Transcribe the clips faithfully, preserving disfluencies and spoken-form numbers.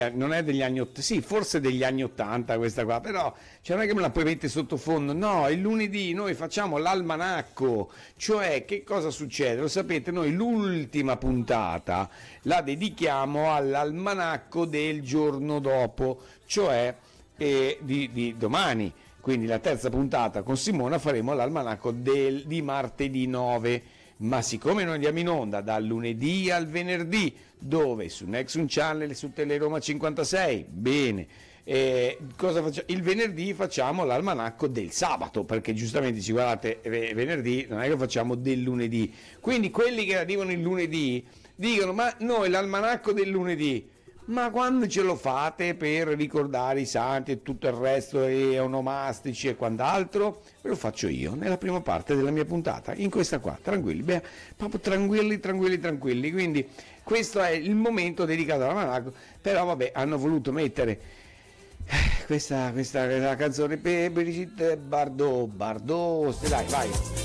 non è degli anni ottanta, sì, forse degli anni ottanta questa qua, però cioè, non è che me la puoi mettere sottofondo, no, il lunedì noi facciamo l'almanacco, cioè che cosa succede? Lo sapete, noi l'ultima puntata la dedichiamo all'almanacco del giorno dopo, cioè eh, di, di domani, quindi la terza puntata con Simona faremo l'almanacco del, di martedì nove. Ma siccome noi andiamo in onda dal lunedì al venerdì, dove su Nexum Channel, su Teleroma cinquantasei, bene, eh, cosa facciamo? Il venerdì facciamo l'almanacco del sabato, perché giustamente dici guardate, venerdì non è che facciamo del lunedì, quindi quelli che arrivano il lunedì dicono ma noi l'almanacco del lunedì, ma quando ce lo fate per ricordare i santi e tutto il resto, e onomastici e quant'altro? Ve lo faccio io nella prima parte della mia puntata, in questa qua, tranquilli, beh, proprio tranquilli, tranquilli, tranquilli. Quindi questo è il momento dedicato all'almanacco, però vabbè, hanno voluto mettere questa, questa, questa canzone per Brigitte Bardot, Bardot, dai, vai.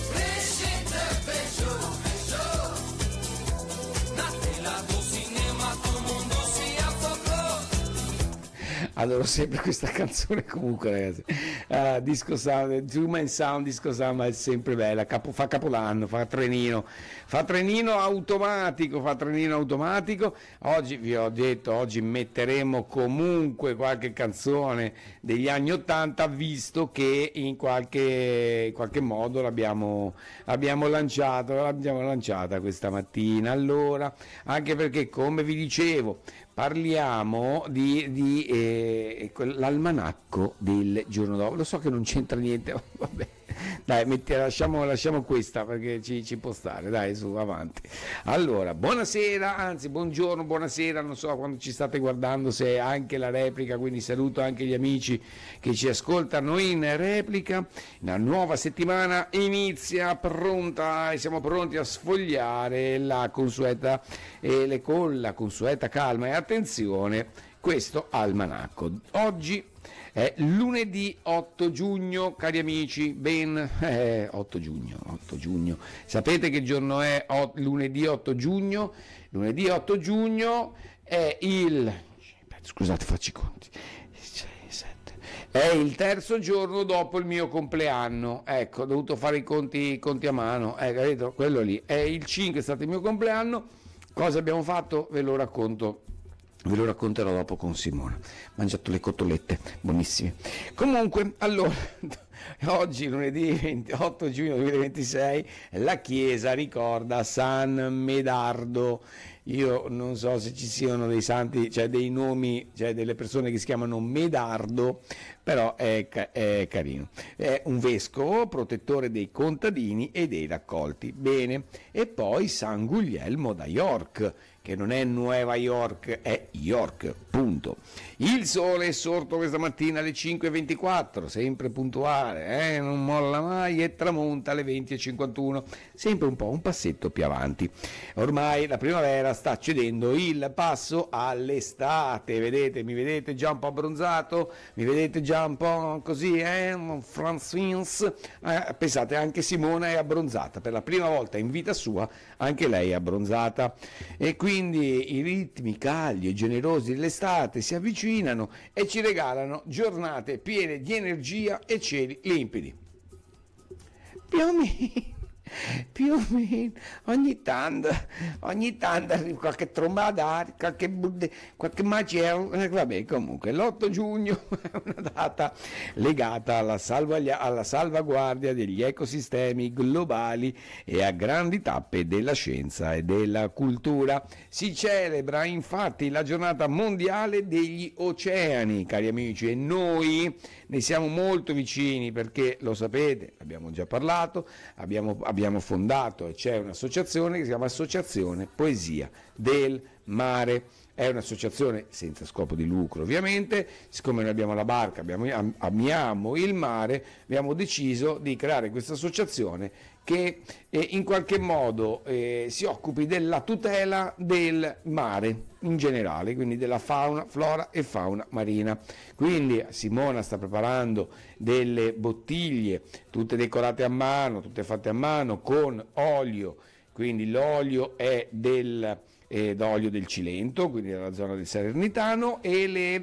Adoro sempre questa canzone comunque ragazzi, uh, Disco Sound, Two Man Sound, Disco Sound è sempre bella, Capo, fa capodanno, fa trenino, fa trenino automatico, fa trenino automatico, oggi vi ho detto, oggi metteremo comunque qualche canzone degli anni ottanta, visto che in qualche, in qualche modo l'abbiamo, l'abbiamo lanciato, l'abbiamo lanciata questa mattina, allora, anche perché come vi dicevo, parliamo di, di eh, l'almanacco del giorno dopo. Lo so che non c'entra niente, vabbè. Dai, metti, lasciamo, lasciamo questa perché ci, ci può stare, dai, su, avanti. Allora, buonasera, anzi, buongiorno, buonasera, non so quando ci state guardando se è anche la replica, quindi saluto anche gli amici che ci ascoltano in replica. La nuova settimana inizia, pronta, e siamo pronti a sfogliare la consueta, e le, con la consueta calma e attenzione, questo almanacco. Oggi è lunedì otto giugno, cari amici, ben eh, otto giugno, otto giugno. Sapete che giorno è o, lunedì otto giugno? Lunedì otto giugno è il, scusate, faccio i conti, sei, sette, è il terzo giorno dopo il mio compleanno. Ecco, ho dovuto fare i conti, i conti a mano, eh, capito? Quello lì, è il cinque, è stato il mio compleanno. Cosa abbiamo fatto? Ve lo racconto. Ve lo racconterò dopo con Simona. Mangiato le cotolette, buonissime. Comunque, allora, oggi lunedì otto giugno duemilaventisei, la Chiesa ricorda San Medardo. Io non so se ci siano dei santi, cioè dei nomi, cioè delle persone che si chiamano Medardo, però è, è carino. È un vescovo, protettore dei contadini e dei raccolti. Bene. E poi San Guglielmo da York, che non è Nuova York, è York, punto. Il sole è sorto questa mattina alle cinque e ventiquattro, sempre puntuale, eh? Non molla mai, e tramonta alle venti e cinquantuno, sempre un po' un passetto più avanti. Ormai la primavera sta cedendo il passo all'estate, vedete, mi vedete già un po' abbronzato, mi vedete già un po' così, eh? Francins, eh, pensate, anche Simona è abbronzata, per la prima volta in vita sua anche lei è abbronzata, e quindi i ritmi caldi e generosi dell'estate si avvicinano e ci regalano giornate piene di energia e cieli limpidi. Più o meno, più o meno, ogni tanto, ogni tanto arriva qualche trombata, qualche, qualche macello, eh, vabbè, comunque l'otto giugno è una data legata alla, salvaglia, alla salvaguardia degli ecosistemi globali e a grandi tappe della scienza e della cultura. Si celebra infatti la giornata mondiale degli oceani, cari amici, e noi ne siamo molto vicini perché, lo sapete, abbiamo già parlato, abbiamo, abbiamo fondato e c'è un'associazione che si chiama Associazione Poesia del Mare. È un'associazione senza scopo di lucro, ovviamente. Siccome noi abbiamo la barca, abbiamo, amiamo il mare, abbiamo deciso di creare questa associazione che eh, in qualche modo eh, si occupi della tutela del mare in generale, quindi della fauna, flora e fauna marina. Quindi Simona sta preparando delle bottiglie, tutte decorate a mano, tutte fatte a mano con olio, quindi l'olio è del ed olio del Cilento, quindi nella zona del Salernitano, e le